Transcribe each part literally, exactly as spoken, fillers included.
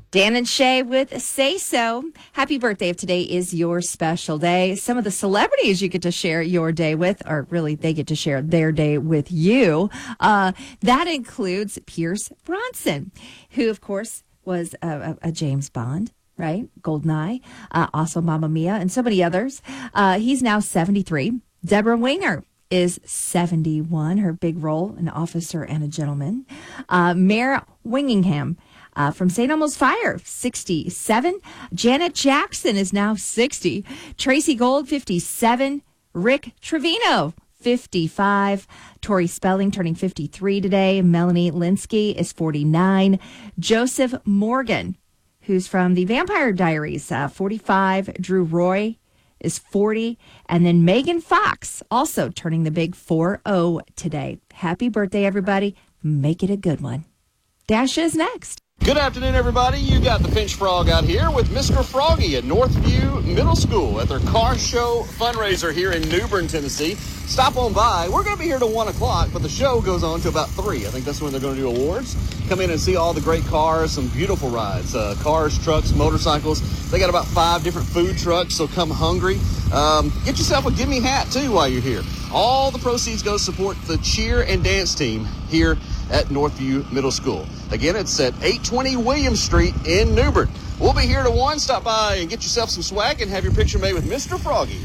Dan and Shay with Say So. Happy birthday if today is your special day. Some of the celebrities you get to share your day with, or really they get to share their day with you. Uh, that includes Pierce Brosnan, who, of course, was a, a, a James Bond, right? Goldeneye, uh, also Mamma Mia, and so many others. Uh, he's now seventy-three. Deborah Winger is seventy-one. Her big role, An Officer and a Gentleman. Uh, Mare Winningham, Uh, from Saint Elmo's Fire, sixty-seven. Janet Jackson is now sixty. Tracy Gold, fifty-seven. Rick Trevino, fifty-five. Tori Spelling turning fifty-three today. Melanie Linsky is forty-nine. Joseph Morgan, who's from The Vampire Diaries, uh, forty-five. Drew Roy is forty. And then Megan Fox, also turning the big four oh today. Happy birthday, everybody. Make it a good one. Dash is next. Good afternoon, everybody. You got the Pinch Frog out here with Mister Froggy at Northview Middle School at their car show fundraiser here in New Bern, Tennessee. Stop on by. We're going to be here till one o'clock, but the show goes on to about three. I think that's when they're going to do awards. Come in and see all the great cars, some beautiful rides, uh, cars, trucks, motorcycles. They got about five different food trucks, so come hungry. Um, get yourself a gimme hat, too, while you're here. All the proceeds go to support the cheer and dance team here at Northview Middle School. Again, it's at eight twenty Williams Street in New Bern. We'll be here to one. Stop by and get yourself some swag and have your picture made with Mister Froggy.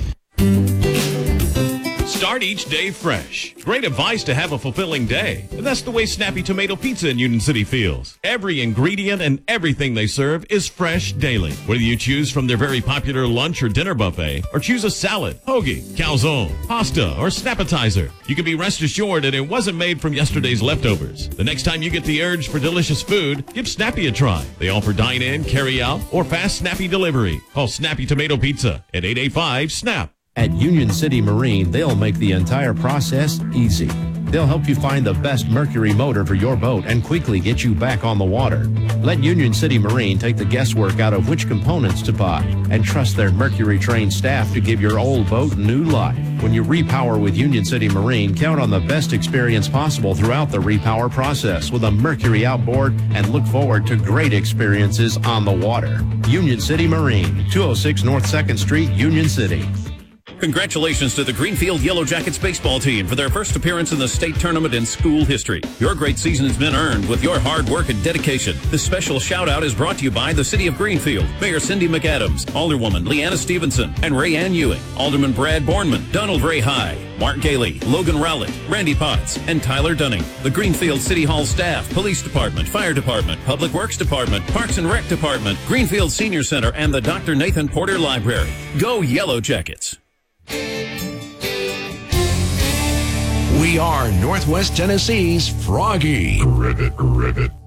Start each day fresh. Great advice to have a fulfilling day. And that's the way Snappy Tomato Pizza in Union City feels. Every ingredient and everything they serve is fresh daily. Whether you choose from their very popular lunch or dinner buffet, or choose a salad, hoagie, calzone, pasta, or snappetizer, you can be rest assured that it wasn't made from yesterday's leftovers. The next time you get the urge for delicious food, give Snappy a try. They offer dine-in, carry-out, or fast Snappy delivery. Call Snappy Tomato Pizza at eight eight five, SNAP. At Union City Marine, they'll make the entire process easy. They'll help you find the best Mercury motor for your boat and quickly get you back on the water. Let Union City Marine take the guesswork out of which components to buy and trust their Mercury-trained staff to give your old boat new life. When you repower with Union City Marine, count on the best experience possible throughout the repower process with a Mercury outboard and look forward to great experiences on the water. Union City Marine, two oh six North second Street, Union City. Congratulations to the Greenfield Yellow Jackets baseball team for their first appearance in the state tournament in school history. Your great season has been earned with your hard work and dedication. This special shout-out is brought to you by the City of Greenfield, Mayor Cindy McAdams, Alderwoman Leanna Stevenson, and Ray Ann Ewing, Alderman Brad Bornman, Donald Ray High, Mark Gailey, Logan Rowlett, Randy Potts, and Tyler Dunning. The Greenfield City Hall staff, Police Department, Fire Department, Public Works Department, Parks and Rec Department, Greenfield Senior Center, and the Doctor Nathan Porter Library. Go Yellow Jackets! We are Northwest Tennessee's Froggy. Ribbit, ribbit.